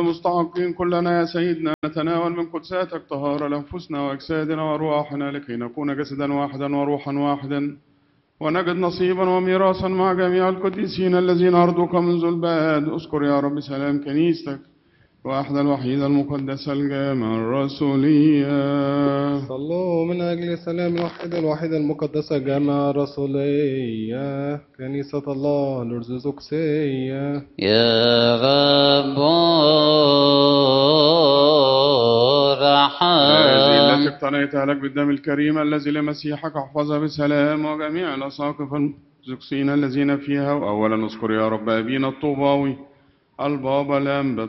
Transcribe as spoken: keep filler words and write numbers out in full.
مستحقين كلنا يا سيدنا نتناول من قدساتك طهارة لأنفسنا وأجسادنا وأرواحنا لكي نكون جسدا واحدا وروحا واحدا ونجد نصيبا وميراثا مع جميع القديسين الذين أرضوك منذ الباد. اذكر يا رب سلام كنيستك واحدة الوحيدة المقدسة الجامعة الرسولية. صلوا من أجل سلام الوحيدة الوحيدة المقدسة الجامعة الرسولية كنيسة الله الأرثوذكسية. يا رب هذه التي ارحم. اقتنيتها لك بالدم الكريم الذي لمسيحك احفظها بسلام، وجميع الأساقفة الأرثوذكسيين الذين فيها. وأولا نذكر يا رب أبينا الطوباوي البابا الأنبا